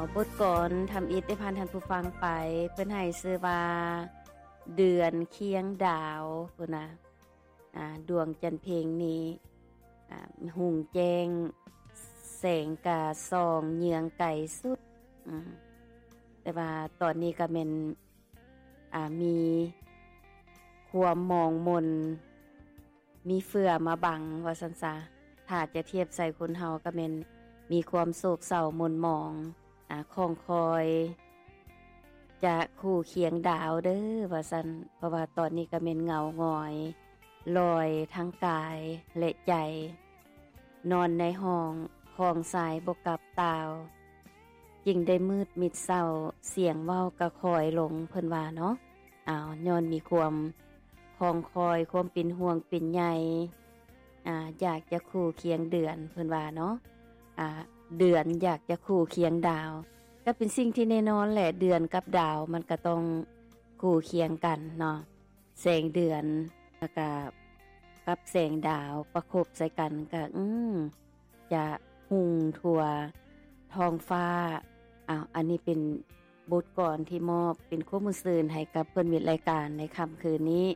บทก่อนทำอิฐได้พานท่านผู้ฟังไปเพิ่นให้ชื่อว่าเดือนเคียงดาวพุ่นน่ะดวงจันทร์เพลงนี้หุ่งแจ้งแสงกาส่องเหยืองไก่สุดแต่ว่าตอนนี้ก็แม่นมีความมองมนมีเฟื่อมาบังว่าซั่นซะถ้าจะเทียบใส่คนเฮาก็แม่นมีความโศกเศร้ามนหมองคองคอยจะคู่เคียงดาวเด้อว่าซั่นเพราะว่าตอนนี้ก็แม่นเหงาหงอยลอยทั้งกายและใจนอนในห้องของสายบ่กลับตาวยิ่งได้มืดมิดเศร้าเสียงเว้าก็คอยลงเพิ่นว่าเนาะย้อนมีความคองคอยความเป็นห่วงเป็นใยอยากจะคู่เคียงเดือนเพิ่นว่าเนาะเดือนอยากจะคู่เคียงดาวก็เป็นสิ่งที่แน่นอนแหละเดือนกับดาวมันก็ต้องคู่เคียงกันเนาะแสงเดือนแล้วก็กับแสงดาวประคบใส่กันก็จะหุ่งทั่วท้องฟ้าอันนี้เป็นบทกลอนที่มอบเป็นข้อมูลสื่อให้กับเพิ่นมิตรรายการในค่ำคืนนี้